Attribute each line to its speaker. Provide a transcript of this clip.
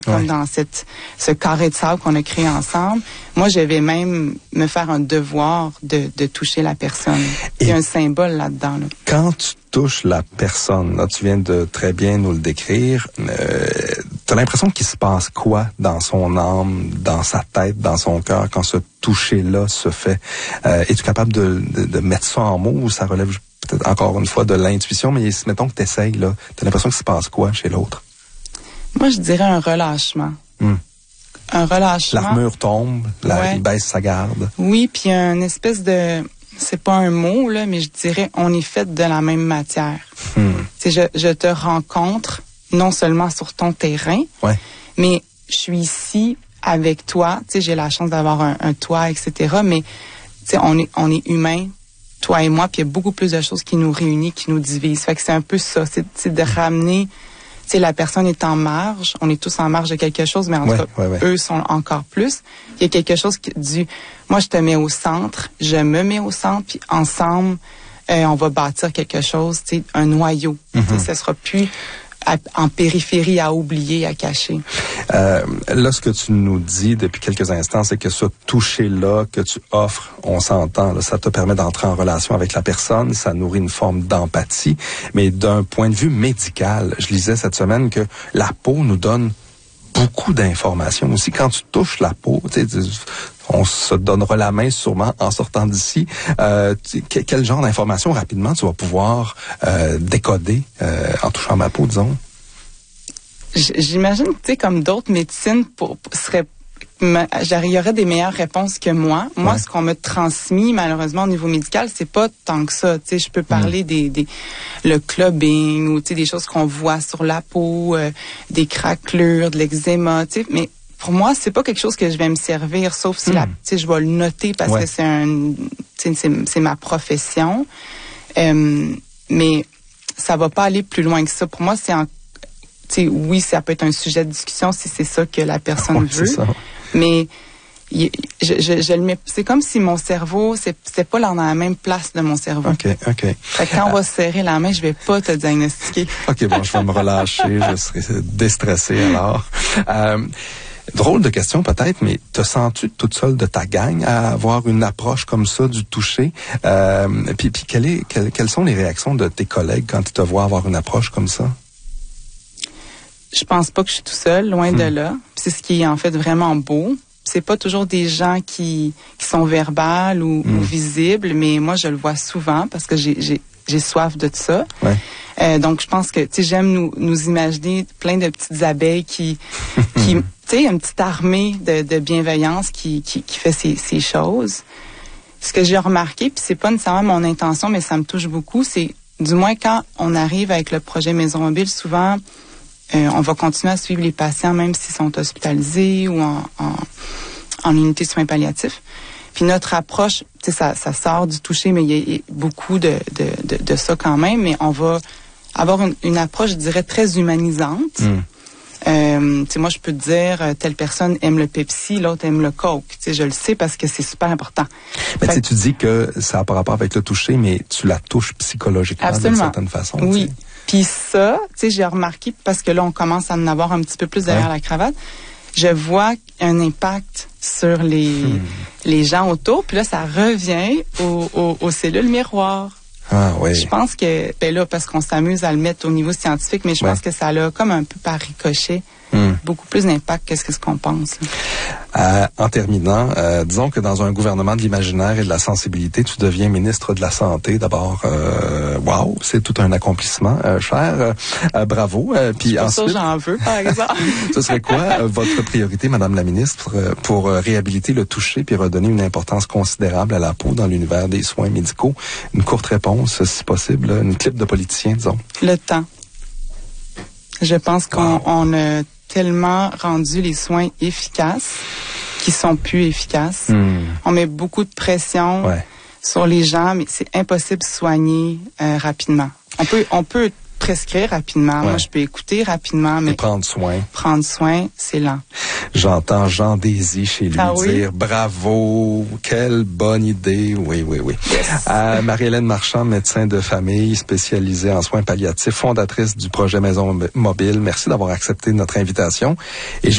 Speaker 1: comme dans ce carré de sable qu'on a créé ensemble. Moi, je vais même me faire un devoir de toucher la personne. Il y a un symbole là-dedans. Là.
Speaker 2: Quand tu touches la personne, là, tu viens de très bien nous le décrire, t'as l'impression qu'il se passe quoi dans son âme, dans sa tête, dans son cœur, quand ce toucher-là se fait? Es-tu capable de mettre ça en mots ou ça relève peut-être encore une fois de l'intuition, mais mettons que t'essayes, là, t'as l'impression qu'il se passe quoi chez l'autre?
Speaker 1: Moi, je dirais un relâchement. Un relâchement. L'armure
Speaker 2: tombe, il baisse sa garde.
Speaker 1: Oui, puis il y a une espèce de... C'est pas un mot, là, mais je dirais on est fait de la même matière. Je te rencontre non seulement sur ton terrain, mais je suis ici avec toi. J'ai la chance d'avoir un toit, etc. Mais on est humains, toi et moi, puis il y a beaucoup plus de choses qui nous réunissent, qui nous divisent. Fait que c'est un peu ça, c'est de ramener... la personne est en marge, on est tous en marge de quelque chose, mais en tout cas, eux sont encore plus. Il y a quelque chose moi je te mets au centre, je me mets au centre, puis ensemble, on va bâtir quelque chose, un noyau. Ça sera plus en périphérie à oublier, à cacher.
Speaker 2: Là, ce que tu nous dis depuis quelques instants, c'est que ce toucher-là que tu offres, on s'entend, là, ça te permet d'entrer en relation avec la personne, ça nourrit une forme d'empathie, mais d'un point de vue médical, je lisais cette semaine que la peau nous donne beaucoup d'informations. Aussi, quand tu touches la peau, on se donnera la main sûrement en sortant d'ici. Quel genre d'informations rapidement tu vas pouvoir décoder en touchant ma peau, disons?
Speaker 1: J'imagine, comme d'autres médecines, il y aurait des meilleures réponses que moi. Moi, ce qu'on m'a transmis, malheureusement, au niveau médical, c'est pas tant que ça. Je peux parler le clubbing ou des choses qu'on voit sur la peau, des craquelures, de l'eczéma, mais pour moi, c'est pas quelque chose que je vais me servir, sauf si je vais le noter parce que c'est ma profession. Mais ça va pas aller plus loin que ça. Pour moi, oui, ça peut être un sujet de discussion si c'est ça que la personne veut. Mais je le mets. C'est comme si mon cerveau, c'est pas dans la même place de mon cerveau.
Speaker 2: OK.
Speaker 1: Fait que quand on va se serrer la main, je vais pas te diagnostiquer.
Speaker 2: OK, bon, je vais me relâcher, je serai déstressé alors. Drôle de question peut-être, mais te sens-tu toute seule de ta gang à avoir une approche comme ça du toucher? Puis quelles sont les réactions de tes collègues quand ils te voient avoir une approche comme ça?
Speaker 1: Je pense pas que je suis tout seul, loin de là. C'est ce qui est en fait vraiment beau. C'est pas toujours des gens qui sont verbales ou visibles, mais moi je le vois souvent parce que j'ai soif de ça. Donc je pense que j'aime nous imaginer plein de petites abeilles qui une petite armée de bienveillance qui fait ces choses. Ce que j'ai remarqué, puis c'est pas nécessairement mon intention, mais ça me touche beaucoup, c'est du moins quand on arrive avec le projet Maison Mobile, souvent on va continuer à suivre les patients même s'ils sont hospitalisés ou en unité de soins palliatifs. Puis notre approche, ça sort du toucher, mais il y a beaucoup de ça quand même, mais on va avoir une approche, je dirais, très humanisante. Moi, je peux te dire, telle personne aime le Pepsi, l'autre aime le Coke. Je le sais parce que c'est super important.
Speaker 2: Mais tu dis que ça n'a pas rapport avec le toucher, mais tu la touches psychologiquement d'une certaine façon.
Speaker 1: Oui. Puis ça, j'ai remarqué, parce que là, on commence à en avoir un petit peu plus derrière la cravate, je vois un impact sur les gens autour, puis là, ça revient aux cellules miroirs.
Speaker 2: Ah oui.
Speaker 1: Je pense que, là, parce qu'on s'amuse à le mettre au niveau scientifique, mais je pense que ça a comme un peu par ricochet beaucoup plus d'impact que ce qu'on pense.
Speaker 2: En terminant, disons que dans un gouvernement de l'imaginaire et de la sensibilité, tu deviens ministre de la Santé. D'abord, wow, c'est tout un accomplissement, cher. Bravo. Puis ensuite,
Speaker 1: j'en veux, par exemple.
Speaker 2: Ce serait quoi votre priorité, Madame la ministre, pour réhabiliter le toucher puis redonner une importance considérable à la peau dans l'univers des soins médicaux? Une courte réponse, si possible, une clip de politicien, disons.
Speaker 1: Le temps. Je pense qu'on a tellement rendu les soins efficaces qui sont plus efficaces. On met beaucoup de pression sur les gens, mais c'est impossible de soigner rapidement. On peut prescrire rapidement. Moi, je peux écouter rapidement, mais
Speaker 2: prendre soin.
Speaker 1: Prendre soin, c'est lent.
Speaker 2: J'entends Jean Désy chez lui dire bravo, quelle bonne idée. Oui. Yes. Marie-Hélène Marchand, médecin de famille spécialisée en soins palliatifs, fondatrice du projet Maison Mobile. Merci d'avoir accepté notre invitation. Et